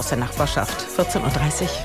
aus der Nachbarschaft. 14:30 Uhr.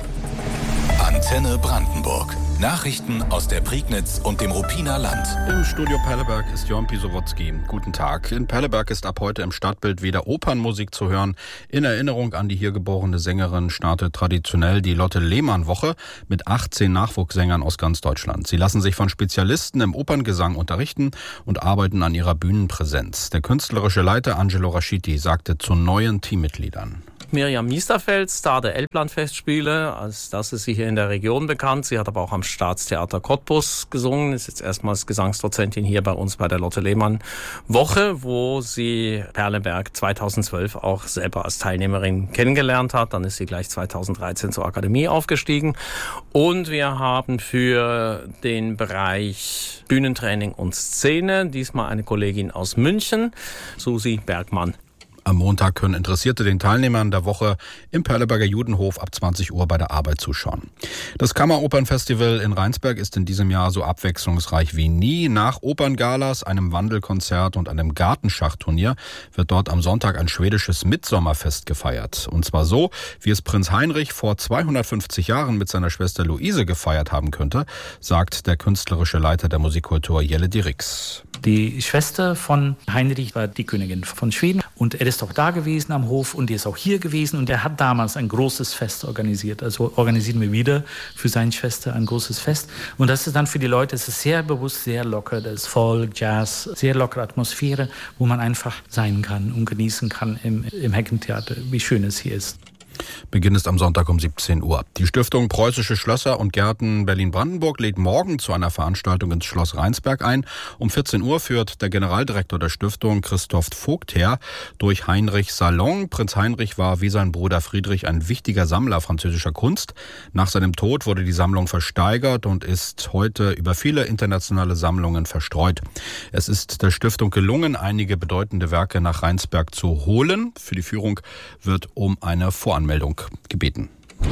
Antenne Brandenburg. Nachrichten aus der Prignitz und dem Ruppiner Land. Im Studio Perleberg ist Jörn Pisowotzki. Guten Tag. In Perleberg ist ab heute im Stadtbild wieder Opernmusik zu hören. In Erinnerung an die hier geborene Sängerin startet traditionell die Lotte Lehmann-Woche mit 18 Nachwuchssängern aus ganz Deutschland. Sie lassen sich von Spezialisten im Operngesang unterrichten und arbeiten an ihrer Bühnenpräsenz. Der künstlerische Leiter Angelo Raschiti sagte zu neuen Teammitgliedern. Miriam Miesterfeld, Star der Elbland-Festspiele. Als das ist sie hier in der Region bekannt. Sie hat aber auch am Staatstheater Cottbus gesungen, ist jetzt erstmals Gesangsdozentin hier bei uns bei der Lotte Lehmann-Woche, wo sie Perleberg 2012 auch selber als Teilnehmerin kennengelernt hat. Dann ist sie gleich 2013 zur Akademie aufgestiegen. Und wir haben für den Bereich Bühnentraining und Szene diesmal eine Kollegin aus München, Susi Bergmann. Am Montag können Interessierte den Teilnehmern der Woche im Perleberger Judenhof ab 20 Uhr bei der Arbeit zuschauen. Das Kammeropernfestival in Rheinsberg ist in diesem Jahr so abwechslungsreich wie nie. Nach Operngalas, einem Wandelkonzert und einem Gartenschachturnier wird dort am Sonntag ein schwedisches Mitsommerfest gefeiert. Und zwar so, wie es Prinz Heinrich vor 250 Jahren mit seiner Schwester Luise gefeiert haben könnte, sagt der künstlerische Leiter der Musikkultur Jelle Dirix. Die Schwester von Heinrich war die Königin von Schweden und er ist auch da gewesen am Hof und er ist auch hier gewesen und er hat damals ein großes Fest organisiert. Also organisieren wir wieder für seine Schwester ein großes Fest und das ist dann für die Leute, es ist sehr bewusst, sehr locker, das ist Folk, Jazz, sehr lockere Atmosphäre, wo man einfach sein kann und genießen kann im Heckentheater, wie schön es hier ist. Beginn ist am Sonntag um 17 Uhr. Die Stiftung Preußische Schlösser und Gärten Berlin-Brandenburg lädt morgen zu einer Veranstaltung ins Schloss Rheinsberg ein. Um 14 Uhr führt der Generaldirektor der Stiftung, Christoph Vogtherr, durch Heinrichs Salon. Prinz Heinrich war wie sein Bruder Friedrich ein wichtiger Sammler französischer Kunst. Nach seinem Tod wurde die Sammlung versteigert und ist heute über viele internationale Sammlungen verstreut. Es ist der Stiftung gelungen, einige bedeutende Werke nach Rheinsberg zu holen. Für die Führung wird um eine Voranmeldung gebeten.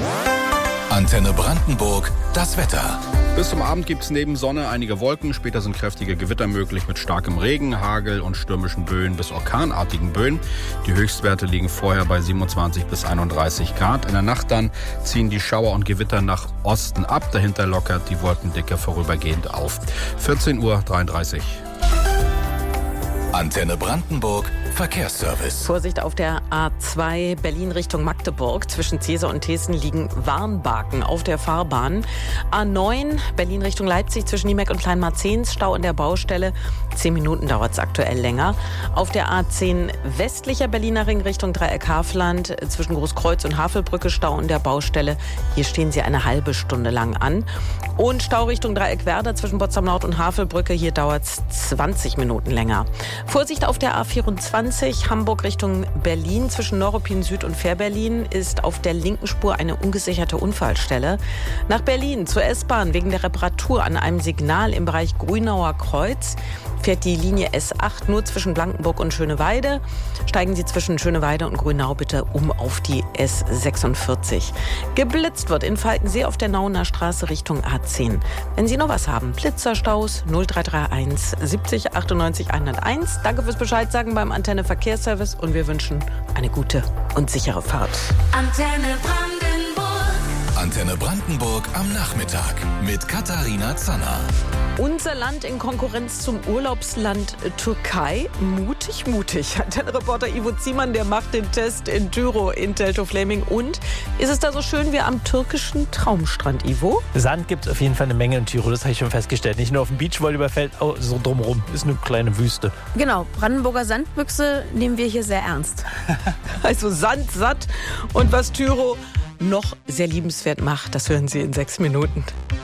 Antenne Brandenburg, das Wetter. Bis zum Abend gibt es neben Sonne einige Wolken. Später sind kräftige Gewitter möglich mit starkem Regen, Hagel und stürmischen Böen bis orkanartigen Böen. Die Höchstwerte liegen vorher bei 27 bis 31 Grad. In der Nacht dann ziehen die Schauer und Gewitter nach Osten ab. Dahinter lockert die Wolkendicke vorübergehend auf. 14:33 Uhr. Antenne Brandenburg, Verkehrsservice. Vorsicht auf der A2 Berlin Richtung Magdeburg. Zwischen Zese und Thesen liegen Warnbaken auf der Fahrbahn. A9 Berlin Richtung Leipzig zwischen Niemek und Kleinmarzens. Stau an der Baustelle. 10 Minuten dauert es aktuell länger. Auf der A10 westlicher Berliner Ring Richtung Dreieck Hafland. Zwischen Großkreuz und Havelbrücke Stau an der Baustelle. Hier stehen sie eine halbe Stunde lang an. Und Stau Richtung Dreieck Werder zwischen Potsdam Nord und Havelbrücke. Hier dauert es 20 Minuten länger. Vorsicht auf der A24 Hamburg Richtung Berlin. Zwischen Neuruppin Süd und Fährberlin ist auf der linken Spur eine ungesicherte Unfallstelle. Nach Berlin zur S-Bahn wegen der Reparatur an einem Signal im Bereich Grünauer Kreuz fährt die Linie S8 nur zwischen Blankenburg und Schöneweide. Steigen Sie zwischen Schöneweide und Grünau bitte um auf die S46. Geblitzt wird in Falkensee auf der Nauener Straße Richtung A10. Wenn Sie noch was haben, Blitzerstaus 0331 70 98 101. Danke fürs Bescheid sagen beim Antenne Verkehrsservice und wir wünschen eine gute und sichere Fahrt. Antenne Brandenburg. Antenne Brandenburg am Nachmittag mit Katharina Zanner. Unser Land in Konkurrenz zum Urlaubsland Türkei. Mutig, mutig. Antenne-Reporter Ivo Ziemann, der macht den Test in Tyro in Teltow-Fläming. Und ist es da so schön wie am türkischen Traumstrand, Ivo? Sand gibt es auf jeden Fall eine Menge in Tyro, das habe ich schon festgestellt. Nicht nur auf dem Beachvolleyballfeld, auch so drumherum. Ist eine kleine Wüste. Genau, Brandenburger Sandbüchse nehmen wir hier sehr ernst. Also Sand satt. Und was Tyro noch sehr liebenswert macht, das hören Sie in 6 Minuten.